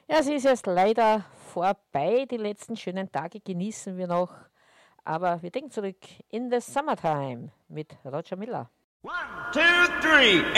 Ja, es ist jetzt leider vorbei. Die letzten schönen Tage genießen wir noch. Aber wir denken zurück in the Summertime mit Roger Miller. 1, 2, 3.